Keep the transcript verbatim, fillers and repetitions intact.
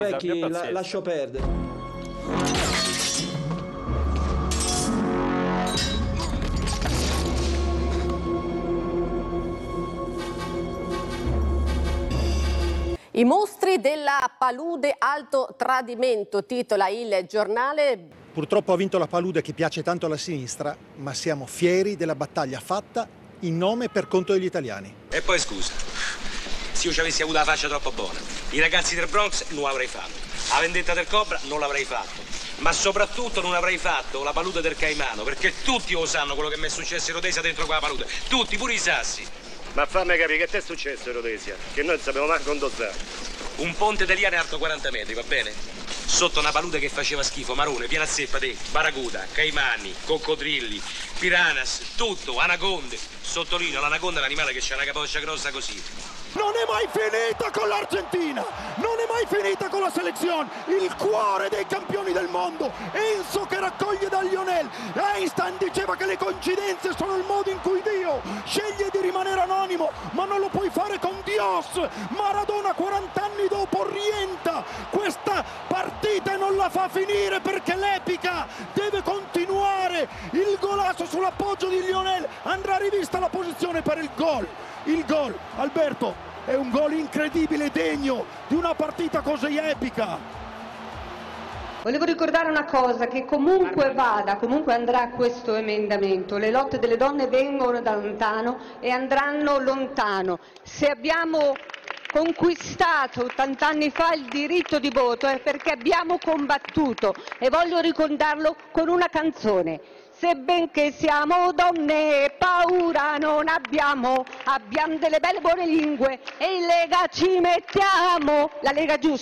Vecchi, la, lascio perdere. I mostri della palude alto tradimento, titola il giornale. Purtroppo ha vinto la palude che piace tanto alla sinistra, ma siamo fieri della battaglia fatta in nome e per conto degli italiani. E poi scusa, se io ci avessi avuto la faccia troppo buona, i ragazzi del Bronx non l'avrei fatto, la vendetta del Cobra non l'avrei fatto, ma soprattutto non avrei fatto la palude del Caimano, perché tutti lo sanno quello che mi è successo in Rhodesia dentro quella palude, tutti, pure i sassi. Ma fammi capire che ti è successo in Rhodesia, che noi non sapevamo manco indossare. Un ponte di liane alto quaranta metri, va bene? Sotto una palude che faceva schifo, marrone, piena zeppa di baracuda, caimani, coccodrilli, piranhas, tutto, anaconde. Sottolineo, l'anaconda è un animale che c'ha una capoccia grossa così. Non è mai finita con l'Argentina, non è mai finita con la selezione, il cuore dei campioni del mondo, Enzo che raccoglie da Lionel. Einstein diceva che le coincidenze sono il modo in cui Dio sceglie di rimanere anonimo, ma non lo puoi fare con Dios. Maradona quaranta anni dopo rientra questa partita e non la fa finire perché l'epica deve continuare. Il golasso sull'appoggio di Lionel, andrà rivista la posizione per il gol. Il gol, Alberto, è un gol incredibile, degno di una partita così epica. Volevo ricordare una cosa, che comunque vada, comunque andrà questo emendamento, le lotte delle donne vengono da lontano e andranno lontano. Se abbiamo conquistato ottanta anni fa il diritto di voto è perché abbiamo combattuto, e voglio ricordarlo con una canzone. Se benché siamo donne, paura non abbiamo, abbiamo delle belle buone lingue e in Lega ci mettiamo, la Lega giusta.